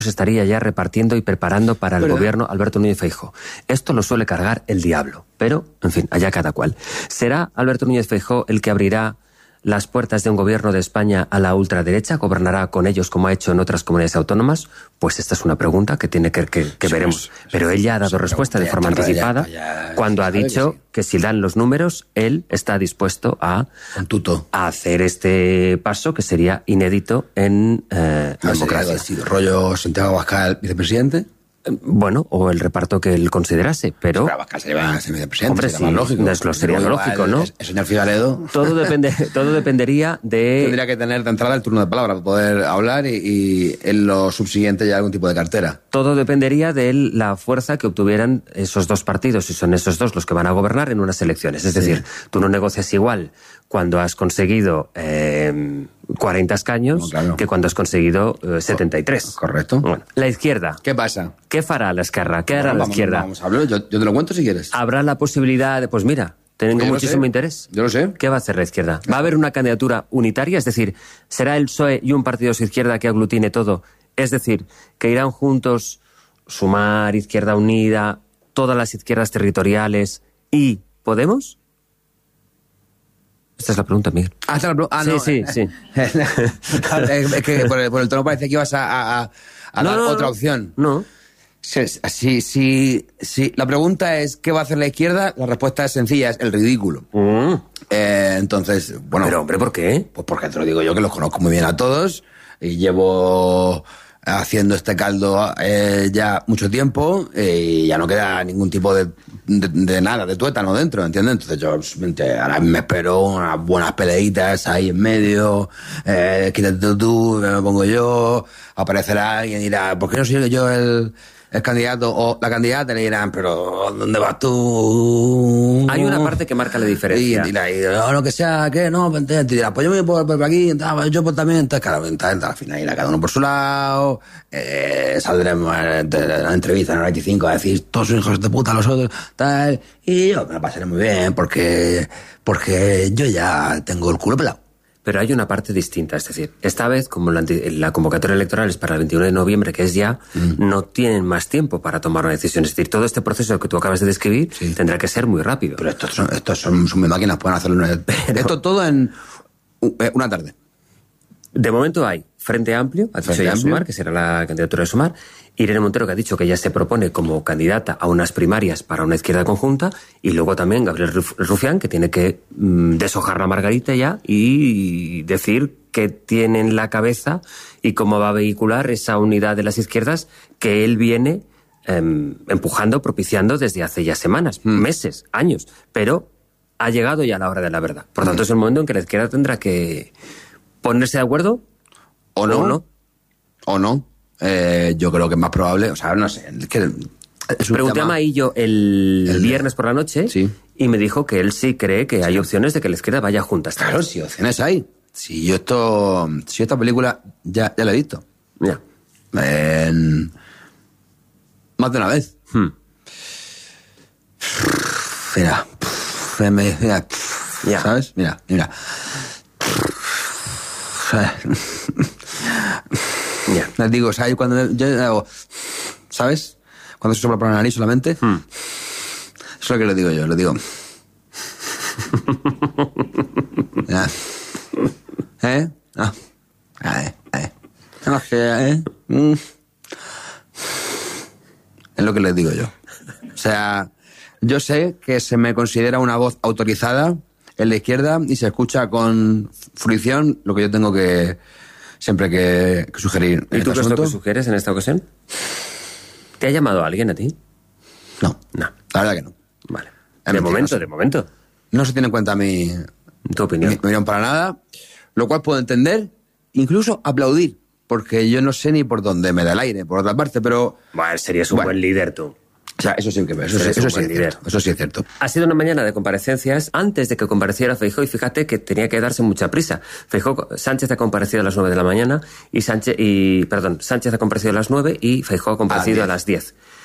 se estaría ya repartiendo y preparando para el gobierno Alberto Núñez Feijóo. Esto lo suele cargar el diablo, pero, en fin, allá cada cual. ¿Será Alberto Núñez Feijóo el que abrirá las puertas de un gobierno de España a la ultraderecha? ¿Gobernará con ellos como ha hecho en otras comunidades autónomas? Pues esta es una pregunta que tiene que veremos. Pero él ya ha dado respuesta de forma anticipada cuando ha dicho que si dan los números, él está dispuesto a hacer este paso que sería inédito en democracia. ¿Rollo Santiago Abascal, vicepresidente? Bueno, o el reparto que él considerase, pero... Abascal sería vicepresidente, hombre, sería más lógico. Sería lógico, ¿no? El señor Figaredo... Todo dependería de... Tendría que tener de entrada el turno de palabra para poder hablar y en lo subsiguiente ya algún tipo de cartera. Todo dependería de la fuerza que obtuvieran esos dos partidos, y son esos dos los que van a gobernar en unas elecciones. Es decir, tú no negocias igual cuando has conseguido 40 escaños que cuando has conseguido 73. Correcto. Bueno, la izquierda. ¿Qué pasa? ¿Qué fará la Esquerra? ¿Qué hará la izquierda? Vamos a hablar, yo te lo cuento si quieres. Habrá la posibilidad de, pues mira, tengo muchísimo interés. Yo lo sé. ¿Qué va a hacer la izquierda? ¿Va a haber una candidatura unitaria? Es decir, ¿será el PSOE y un partido de izquierda que aglutine todo? Es decir, que irán juntos Sumar, Izquierda Unida, todas las izquierdas territoriales y ¿Podemos? Esta es la pregunta, Miguel. Sí. Es que por el tono parece que ibas a dar otra opción. No. Si la pregunta es ¿qué va a hacer la izquierda? La respuesta es sencilla, es el ridículo. Entonces, bueno... Pero, hombre, ¿por qué? Pues porque te lo digo yo, que los conozco muy bien a todos y llevo haciendo este caldo ya mucho tiempo y ya no queda ningún tipo de nada, de tuétano dentro, ¿entiendes? Entonces yo ahora me espero unas buenas peleitas ahí en medio, quítate tú, me pongo yo, aparecerá alguien y dirá, ¿por qué no soy yo el candidato o la candidata? Le dirán, pero ¿dónde vas tú? Hay una parte que marca la diferencia. Y lo que sea, ¿qué? No, te dirá, pues yo me voy por aquí, yo pues también, entonces claro, al final irá cada uno por su lado, saldremos de la entrevista en el 25 a decir, todos son hijos de puta los otros, tal, y yo me la pasaré muy bien porque yo ya tengo el culo pelado. Pero hay una parte distinta, es decir, esta vez, como la convocatoria electoral es para el 21 de noviembre, que es ya, no tienen más tiempo para tomar una decisión. Es decir, todo este proceso que tú acabas de describir tendrá que ser muy rápido. Pero estos son muy máquinas, pueden hacerlo esto todo en una tarde. De momento hay Frente Amplio, ha dicho ya Sumar, que será la candidatura de Sumar. Irene Montero, que ha dicho que ya se propone como candidata a unas primarias para una izquierda conjunta, y luego también Gabriel Rufián, que tiene que deshojar la margarita ya y decir qué tiene en la cabeza y cómo va a vehicular esa unidad de las izquierdas que él viene empujando, propiciando desde hace ya semanas, meses, años, pero ha llegado ya la hora de la verdad. Por tanto, es el momento en que la izquierda tendrá que ponerse de acuerdo o no. Yo creo que es más probable, o sea, no sé. Pregunté a Maillo el viernes por la noche y me dijo que él sí cree que hay opciones de que la izquierda vaya juntas. Claro, sí, opciones hay. Si esta película ya la he visto. Ya. Más de una vez. Mira. Ya. ¿Sabes? Mira. Ya. Les digo, ¿sabes? Cuando yo hago, ¿sabes? Cuando se sopla por la nariz solamente. Eso es lo que les digo yo, les digo. Ya. No. Es lo que les digo yo. O sea, yo sé que se me considera una voz autorizada en la izquierda y se escucha con fruición lo que yo tengo que siempre que sugerir. ¿Y tú qué es lo que sugieres en esta ocasión? ¿Te ha llamado alguien a ti? No. La verdad que no. Vale. De momento. No se tiene en cuenta tu opinión. Mi opinión para nada, lo cual puedo entender, incluso aplaudir, porque yo no sé ni por dónde me da el aire, por otra parte, pero... Bueno, serías un buen líder tú. O sea, eso sí es cierto. Ha sido una mañana de comparecencias antes de que compareciera Feijóo y fíjate que tenía que darse mucha prisa. Sánchez ha comparecido a las 9 de la mañana Sánchez ha comparecido a las 9 y Feijóo ha comparecido a las 10.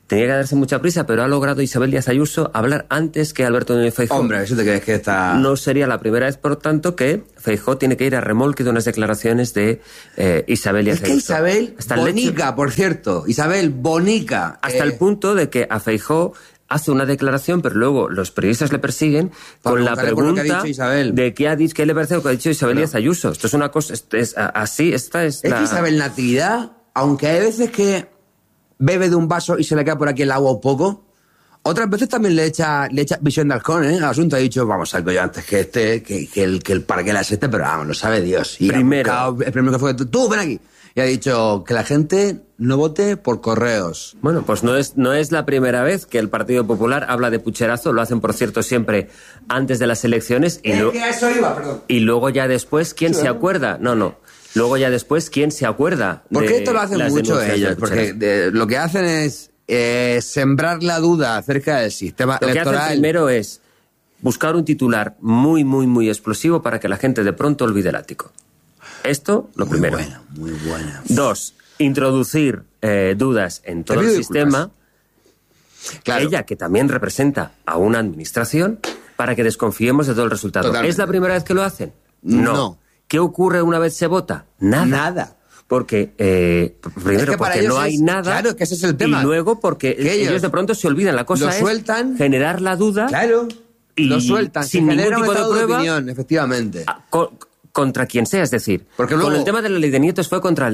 tenía que darse mucha prisa, pero ha logrado Isabel Díaz Ayuso hablar antes que Alberto Núñez Feijóo. Hombre, ¿eso te crees que está...? No sería la primera vez, por tanto, que Feijóo tiene que ir a remolque de unas declaraciones de Isabel Díaz Ayuso. Es que Isabel bonica, por cierto. Isabel bonica. Hasta el punto de que a Feijóo hace una declaración, pero luego los periodistas le persiguen con la pregunta de qué le parece lo que ha dicho Isabel Díaz Ayuso. Esto es una cosa... así, esta es la... Es que Isabel Natividad, aunque hay veces que bebe de un vaso y se le cae por aquí el agua un poco, otras veces también le echa visión de halcón, al asunto. Ha dicho, vamos, salgo yo antes que el paraquedas pero vamos, lo sabe Dios. Y primero. El primero que fue, tú, ven aquí. Y ha dicho que la gente no vote por correos. Bueno, pues no es la primera vez que el Partido Popular habla de pucherazo. Lo hacen, por cierto, siempre antes de las elecciones. Que a eso iba, perdón. Y luego ya después, ¿quién se acuerda? No. Luego ya después, ¿quién se acuerda? Porque esto lo hacen mucho ellos. Porque lo que hacen es sembrar la duda acerca del sistema electoral. Lo que hacen primero es buscar un titular muy, muy, muy explosivo para que la gente de pronto olvide el ático. Esto, lo primero. Muy buena. 2, introducir dudas en todo el sistema. Claro. Ella, que también representa a una administración, para que desconfiemos de todo el resultado. Totalmente. ¿Es la primera vez que lo hacen? No. ¿Qué ocurre una vez se vota? Nada. Porque, primero, porque no hay nada. Claro, que ese es el tema. Y luego, porque ellos de pronto se olvidan. La cosa sueltan, es generar la duda. Claro. Y lo sueltan. Sin ningún tipo de prueba. Opinión, efectivamente. Contra quien sea, es decir, porque luego... con el tema de la ley de nietos fue contra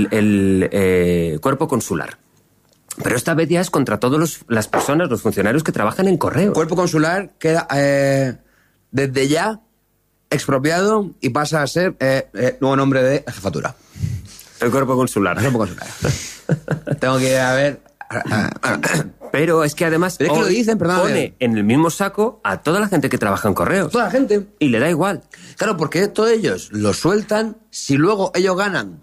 el cuerpo consular. Pero esta vez ya es contra todas las personas, los funcionarios que trabajan en correos. Cuerpo consular queda desde ya expropiado y pasa a ser nuevo nombre de jefatura. El cuerpo consular. El cuerpo consular. Tengo que ir a ver... Pero es que además que lo dicen, pone en el mismo saco a toda la gente que trabaja en correos. Toda la gente. Y le da igual. Claro, porque esto ellos lo sueltan, si luego ellos ganan,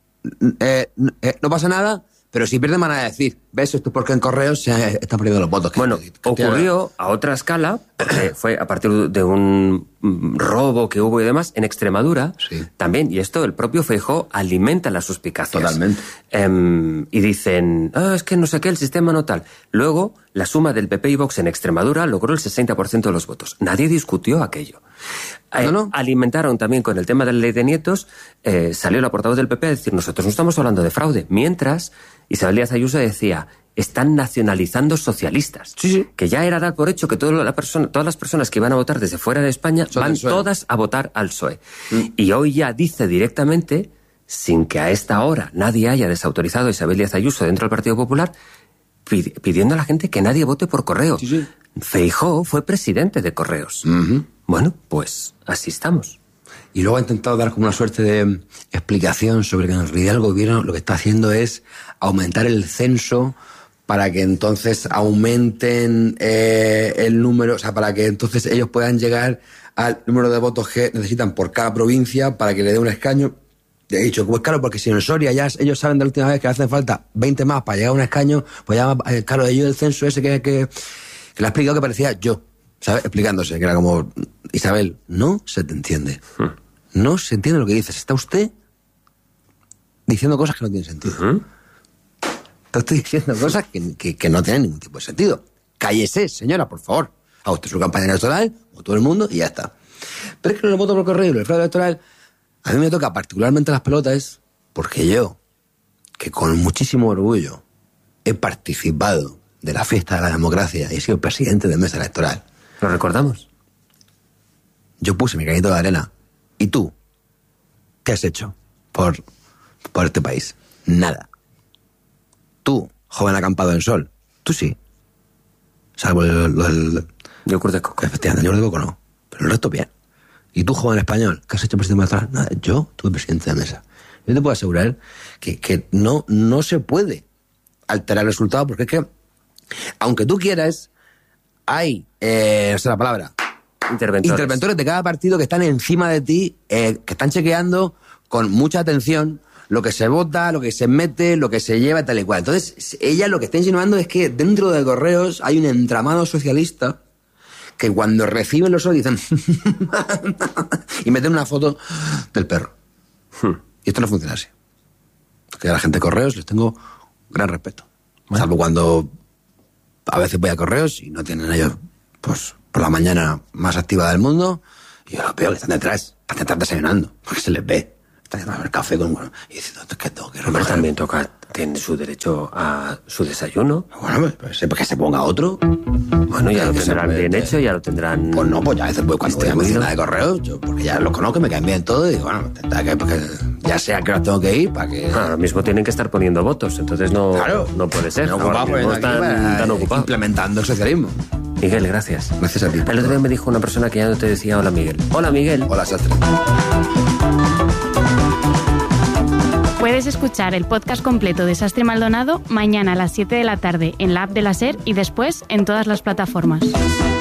no pasa nada, pero si pierden van a decir, ¿ves esto? Porque en correos se están perdiendo los votos. Bueno, ocurrió a otra escala, porque fue a partir de un robo que hubo y demás, en Extremadura también, y esto el propio Feijóo alimenta las suspicacias. Totalmente. Y dicen, es que no sé qué, el sistema no tal. Luego, la suma del PP y Vox en Extremadura logró el 60% de los votos. Nadie discutió aquello. No. Alimentaron también con el tema de la ley de nietos, salió la portavos del PP a decir, nosotros no estamos hablando de fraude, mientras Isabel Díaz Ayuso decía, están nacionalizando socialistas. Sí. Que ya era dar por hecho que todas las personas que iban a votar desde fuera de España van todas a votar al PSOE. Y hoy ya dice directamente, sin que a esta hora nadie haya desautorizado a Isabel Díaz Ayuso dentro del Partido Popular, pidiendo a la gente que nadie vote por correo. Sí. Feijóo fue presidente de Correos. Bueno, pues así estamos. Y luego ha intentado dar como una suerte de explicación sobre que en realidad el gobierno lo que está haciendo es aumentar el censo para que entonces aumenten el número, o sea, para que entonces ellos puedan llegar al número de votos que necesitan por cada provincia para que le dé un escaño. He dicho, pues claro, porque si en Soria ya ellos saben de la última vez que hacen falta 20 más para llegar a un escaño, pues ya, claro, ellos el censo ese que le ha explicado que parecía yo, ¿sabes? Explicándose, que era como, Isabel, no se te entiende. No se entiende lo que dices. Está usted diciendo cosas que no tienen sentido. Te estoy diciendo cosas que no tienen ningún tipo de sentido. Cállese, señora, por favor. Haga usted su campaña electoral, como todo el mundo, y ya está. Pero es que no le voto por correo, el fraude electoral, a mí me toca particularmente las pelotas, porque yo, que con muchísimo orgullo he participado de la fiesta de la democracia y he sido presidente de mesa electoral. ¿Lo recordamos? Yo puse mi granito de arena. ¿Y tú? ¿Qué has hecho por este país? Nada. Tú, joven acampado en sol, tú sí. Salvo el yogur de coco. Efectivamente, el yogur de coco no. Pero el resto bien. ¿Y tú, joven español, qué has hecho presidente de mesa? Nada. Yo tuve presidente de mesa. Yo te puedo asegurar que no se puede alterar el resultado, porque es que, aunque tú quieras, hay, no sé la palabra, interventores de cada partido que están encima de ti, que están chequeando con mucha atención lo que se vota, lo que se mete, lo que se lleva, tal y cual. Entonces, ella lo que está insinuando es que dentro de Correos hay un entramado socialista que cuando reciben los ojos dicen y meten una foto del perro. Y esto no funciona así. Porque a la gente de Correos les tengo gran respeto. Salvo cuando a veces voy a correos y no tienen ellos, pues, por la mañana más activa del mundo, y yo los veo que están detrás desayunando, porque se les ve. Están tomando el café con uno y diciendo que tengo que recoger. También tiene su derecho a su desayuno. Bueno, pues que se ponga otro. Bueno, ya lo tendrán bien hecho, ya lo tendrán... Pues no, pues ya a veces cuando voy a mi oficina de correos, porque ya los conozco, me caen bien todo, y digo, bueno, porque ya sea que los tengo que ir, para que... Ahora mismo tienen que estar poniendo votos, entonces no, claro, no puede ser. No están tan ocupados. Implementando el socialismo. Miguel, gracias. Gracias a ti. El otro día me dijo una persona que ya no te decía hola, Miguel. Hola, Miguel. Hola, Sastre. Puedes escuchar el podcast completo de Sastre Maldonado mañana a las 7 de la tarde en la app de la SER y después en todas las plataformas.